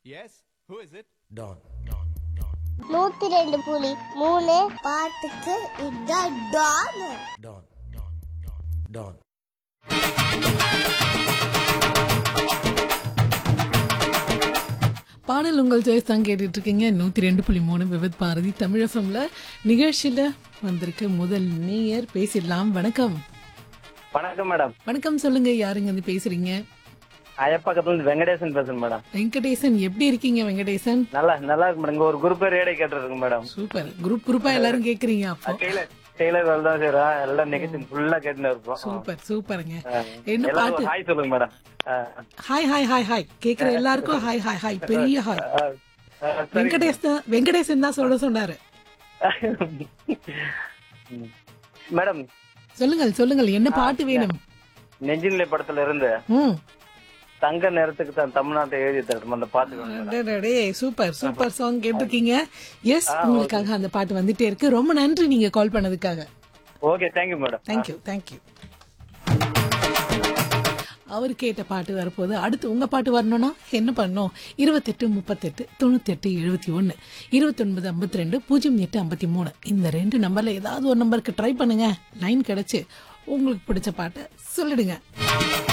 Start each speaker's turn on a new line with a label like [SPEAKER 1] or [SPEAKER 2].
[SPEAKER 1] Yes, who is it?
[SPEAKER 2] Don.
[SPEAKER 3] 102.3 பாட்டுக்கு இதான் Don.
[SPEAKER 2] Don. Don.
[SPEAKER 4] பாடல் உங்கள் ஜெயஸ் தான் கேட்டுட்டு இருக்கீங்க. 102.3 விவித் பாரதி தமிழகம்ல நிகழ்ச்சியில வந்திருக்கு முதல் நேயர். பேசிடலாம். வணக்கம்.
[SPEAKER 5] வணக்கம் மேடம்.
[SPEAKER 4] வணக்கம், சொல்லுங்க, யாருங்க வந்து பேசுறீங்க?
[SPEAKER 5] அயப்பக்கத்துல இருந்து வெங்கடேசன் பேசுறேன் மேடம்.
[SPEAKER 4] வெங்கடேசன், எப்படி இருக்கீங்க வெங்கடேசன்?
[SPEAKER 5] நல்லா இருக்கு மேடம். இங்க ஒரு குரூப் ரேடியோ கேட்டுருக்கு மேடம்.
[SPEAKER 4] சூப்பர். குரூப்பா எல்லாரும் கேக்குறீங்க. அப்போ
[SPEAKER 5] டெய்லர் வேலை தான் செய்யறோம். எல்லாம் நிகழ்ச்சி ஃபுல்லா கேட்டுன்னு இருக்கோம்.
[SPEAKER 4] சூப்பருங்க. என்ன பாட்டு?
[SPEAKER 5] ஹாய் சொல்லுங்க madam.
[SPEAKER 4] Hi hi hi hi கேக்குற எல்லாருக்கும் ஹாய் ஹாய் ஹாய், பெரிய ஹாய். வெங்கடேசன் தான் சொன்னாரு.
[SPEAKER 5] மேடம்
[SPEAKER 4] சொல்லுங்கள் என்ன பாட்டு வேணும்?
[SPEAKER 5] நெஞ்சினிலை படத்துல இருந்து
[SPEAKER 4] ம்,
[SPEAKER 5] தங்க நேரத்துக்கு தான் தமிழ்நாட்டை எழுதி தரும் அந்த பாட்டு.
[SPEAKER 4] சூப்பர் சாங் கேட்டிருக்கீங்க. எஸ், உங்களுக்காக அந்த பாட்டு வந்துட்டே இருக்கு. ரொம்ப நன்றி நீங்க கால் பண்ணதுக்காக.
[SPEAKER 5] Okay, thank you madam.
[SPEAKER 4] தேங்க்யூ. அவர் கேட்ட பாட்டு வரப்போது. அடுத்து உங்க பாட்டு வரணும்னா என்ன பண்ணணும்? 28 38 98 71 29 52 08 53 இந்த 2 நம்பர்ல ஏதாவது ஒரு நம்பருக்கு ட்ரை பண்ணுங்க. லைன் கிடைச்சு உங்களுக்கு பிடிச்ச பாட்டை சொல்லிடுங்க.